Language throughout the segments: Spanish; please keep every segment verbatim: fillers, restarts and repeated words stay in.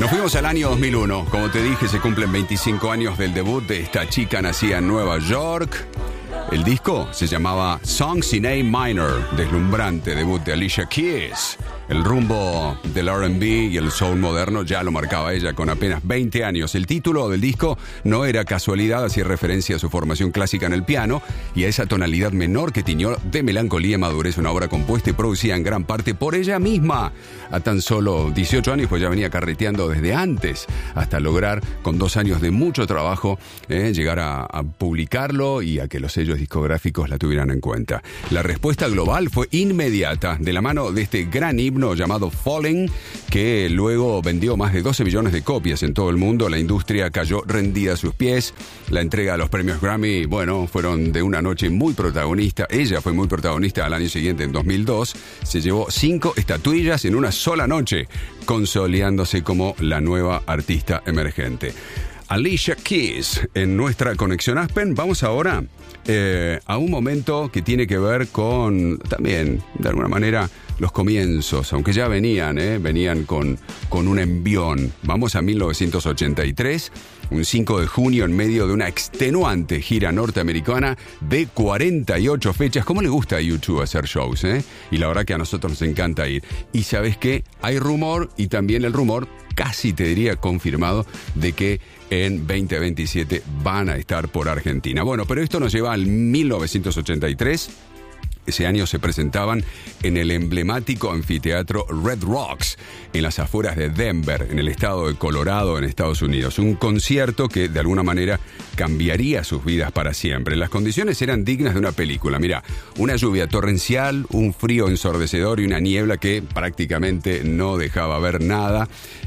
Nos fuimos al año dos mil uno. Como te dije, se cumplen veinticinco años del debut de esta chica nacida en Nueva York. El disco se llamaba Songs in A Minor, deslumbrante debut de Alicia Keys. El rumbo del R and B y el soul moderno ya lo marcaba ella con apenas veinte años. El título del disco no era casualidad, hacía referencia a su formación clásica en el piano y a esa tonalidad menor que tiñó de melancolía y madurez una obra compuesta y producida en gran parte por ella misma. A tan solo dieciocho años, pues ya venía carreteando desde antes hasta lograr, con dos años de mucho trabajo, eh, llegar a, a publicarlo y a que los sellos discográficos la tuvieran en cuenta. La respuesta global fue inmediata, de la mano de este gran himno llamado Falling, que luego vendió más de doce millones de copias en todo el mundo. La industria cayó rendida a sus pies. La entrega de los premios Grammy, bueno, fueron de una noche muy protagonista. Ella fue muy protagonista al año siguiente, en dos mil dos. Se llevó cinco estatuillas en una sola noche, consolidándose como la nueva artista emergente. Alicia Keys, en nuestra conexión Aspen. Vamos ahora eh, a un momento que tiene que ver con, también, de alguna manera, los comienzos, aunque ya venían, eh, venían con, con un envión. Vamos a mil novecientos ochenta y tres, un cinco de junio, en medio de una extenuante gira norteamericana de cuarenta y ocho fechas. ¿Cómo le gusta a YouTube hacer shows, eh? Y la verdad que a nosotros nos encanta ir. Y ¿sabes qué? Hay rumor, y también el rumor, casi te diría confirmado, de que en veinte veintisiete van a estar por Argentina. Bueno, pero esto nos lleva al mil novecientos ochenta y tres. Ese año se presentaban en el emblemático anfiteatro Red Rocks, en las afueras de Denver, en el estado de Colorado, en Estados Unidos. Un concierto que, de alguna manera, cambiaría sus vidas para siempre. Las condiciones eran dignas de una película. Mirá, una lluvia torrencial, un frío ensordecedor y una niebla que prácticamente no dejaba ver nada.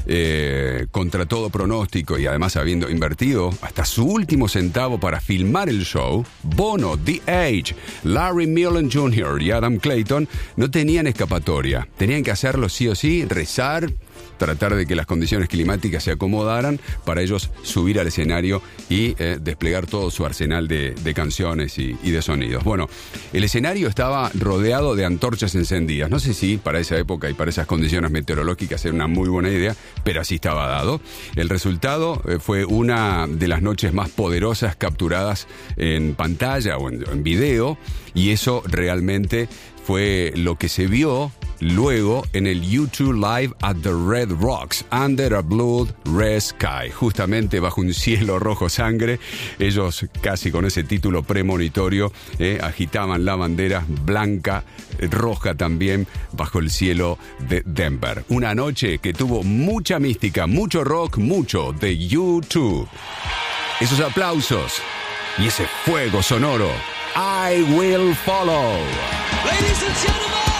Eh, contra todo pronóstico, y además habiendo invertido hasta su último centavo para filmar el show, Bono, The Age, Larry Mullen junior y Adam Clayton no tenían escapatoria. Tenían que hacerlo sí o sí, rezar, tratar de que las condiciones climáticas se acomodaran para ellos subir al escenario y eh, desplegar todo su arsenal de, de canciones y, y de sonidos. Bueno, el escenario estaba rodeado de antorchas encendidas. No sé si para esa época y para esas condiciones meteorológicas era una muy buena idea, pero así estaba dado. El resultado eh, fue una de las noches más poderosas capturadas en pantalla o en, en video, y eso realmente fue lo que se vio luego en el YouTube Live at the Red Rocks, Under a Blood Red Sky, justamente bajo un cielo rojo sangre. Ellos, casi con ese título premonitorio, eh, agitaban la bandera blanca, roja también, bajo el cielo de Denver. Una noche que tuvo mucha mística, mucho rock, mucho de YouTube. Esos aplausos y ese fuego sonoro. I will follow. Ladies and gentlemen.